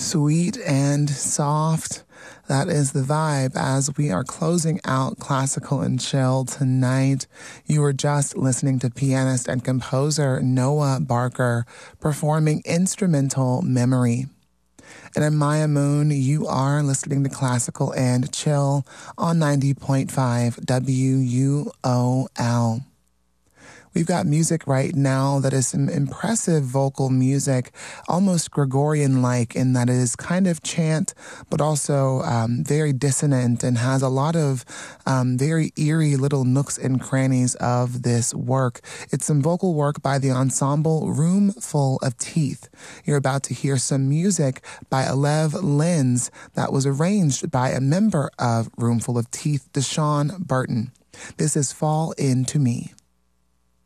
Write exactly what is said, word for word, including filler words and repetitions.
Sweet and soft. That is the vibe as we are closing out Classical and Chill tonight. You were just listening to pianist and composer Noah Barker performing instrumental Memory. And I'm Maya Moon. You are listening to Classical and Chill on ninety point five W U O L. We've got music right now that is some impressive vocal music, almost Gregorian-like in that it is kind of chant, but also um, very dissonant and has a lot of um, very eerie little nooks and crannies of this work. It's some vocal work by the ensemble Room Full of Teeth. You're about to hear some music by Alev Lenz that was arranged by a member of Room Full of Teeth, Deshawn Burton. This is Fall Into Me.